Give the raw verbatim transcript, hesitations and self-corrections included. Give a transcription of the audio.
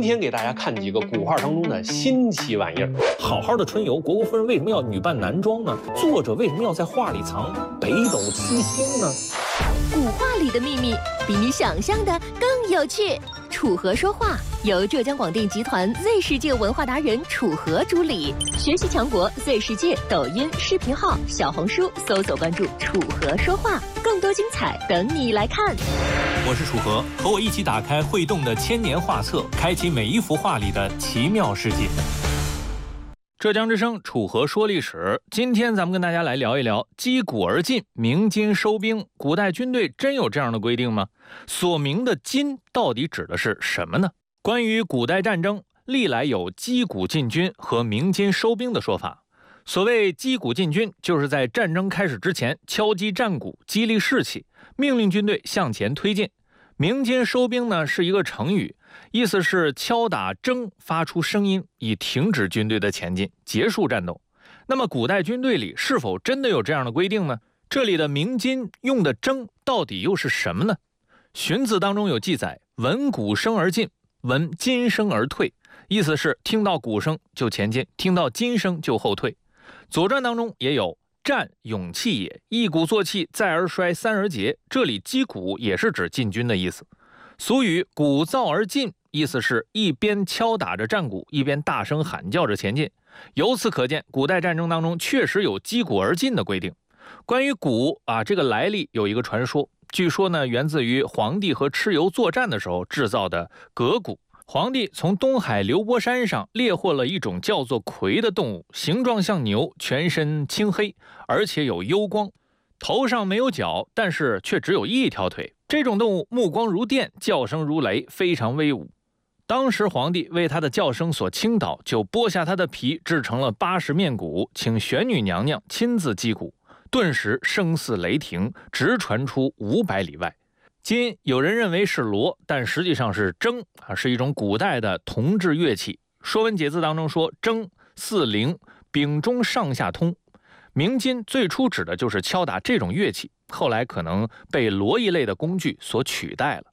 天给大家看几个古画当中的新奇玩意儿。 好好的春游，虢国夫人为什么要女扮男装呢？作者为什么要在画里藏北斗七星呢？ 古画里的秘密比你想象的更有趣。楚河说话由浙江广电集团 Z 世界文化达人楚河主理，学习强国 Z 世界抖音视频号、小红书搜索关注楚河说话，更多精彩等你来看。 我是楚河，和我一起打开会动的千年画册，开启每一幅画里的奇妙世界。浙江之声楚河说历史，今天咱们跟大家来聊一聊击鼓而进，鸣金收兵。古代军队真有这样的规定吗？所鸣的金到底指的是什么呢？关于古代战争，历来有击鼓进军和鸣金收兵的说法。所谓击鼓进军，就是在战争开始之前敲击战鼓，激励士气，命令军队向前推进。鸣金收兵呢，是一个成语，意思是敲打筝发出声音，以停止军队的前进，结束战斗。那么古代军队里是否真的有这样的规定呢？这里的鸣金用的筝到底又是什么呢？荀子当中有记载，闻鼓声而进，闻金声而退，意思是听到鼓声就前进，听到金声就后退。左传当中也有战勇气也，一鼓作气，再而衰，三而竭。这里击鼓也是指进军的意思。俗语鼓噪而进，意思是一边敲打着战鼓，一边大声喊叫着前进。由此可见，古代战争当中确实有击鼓而进的规定。关于鼓啊，这个来历有一个传说，据说呢源自于黄帝和蚩尤作战的时候制造的革鼓。黄帝从东海流波山上猎获了一种叫做葵的动物，形状像牛，全身青黑，而且有幽光，头上没有角，但是却只有一条腿。这种动物目光如电，叫声如雷，非常威武。当时皇帝为它的叫声所倾倒，就剥下它的皮，制成了八十面鼓，请玄女娘娘亲自击鼓，顿时声似雷霆，直传出五百里外。今有人认为是锣，但实际上是筝啊，是一种古代的铜制乐器。说文解字当中说，筝似铃，柄中上下通。鸣金最初指的就是敲打这种乐器，后来可能被锣一类的工具所取代了。